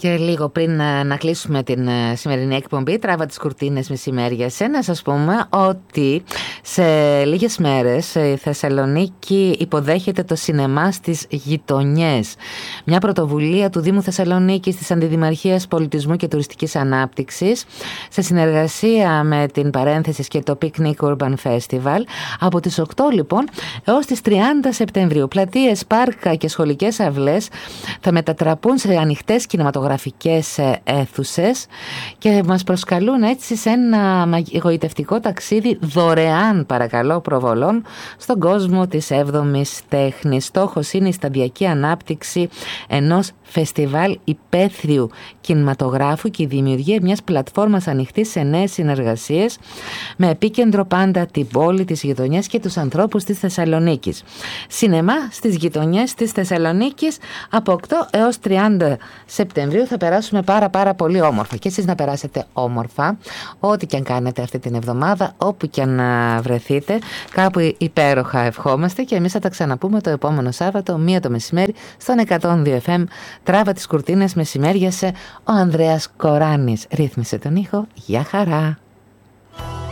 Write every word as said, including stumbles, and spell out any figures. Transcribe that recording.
Και λίγο πριν να κλείσουμε την σημερινή εκπομπή, τράβα τις κουρτίνες μεσημέριασε, να σας πούμε ότι σε λίγες μέρες η Θεσσαλονίκη υποδέχεται το σινεμά στις γειτονιές. Μια πρωτοβουλία του Δήμου Θεσσαλονίκης, της Αντιδημαρχίας Πολιτισμού και Τουριστικής Ανάπτυξης, σε συνεργασία με την παρένθεση και το Picnic Urban Festival, από τις οκτώ λοιπόν έως τις τριάντα Σεπτεμβρίου. Πλατείες, πάρκα και σχολικές αυλές θα μετατραπούν σε ανοιχτές κινηματογραφικές αίθουσες και μας προσκαλούν έτσι σε ένα εγωιτευτικό ταξίδι δωρεάν, παρακαλώ, προβολών στον κόσμο της έβδομης τέχνης. Στόχος είναι η σταδιακή ανάπτυξη ενός φεστιβάλ υπαίθριου κινηματογράφου και η δημιουργία μιας πλατφόρμας ανοιχτής σε νέες συνεργασίες, με επίκεντρο πάντα την πόλη, τις γειτονιές και τους ανθρώπους της Θεσσαλονίκης. Σινεμά στις γειτονιές της Θεσσαλονίκης από οκτώ έως τριάντα Σεπτεμβρίου. Θα περάσουμε πάρα πάρα πολύ όμορφα και εσείς να περάσετε όμορφα ό,τι και αν κάνετε αυτή την εβδομάδα, όπου και αν βρεθείτε. Κάπου υπέροχα ευχόμαστε και εμείς θα τα ξαναπούμε το επόμενο Σάββατο μία το μεσημέρι στον εκατόν δύο εφ εμ. Τράβα τις κουρτίνες μεσημέριασε ο Ανδρέας Κοράνης, ρύθμισε τον ήχο. Γεια χαρά.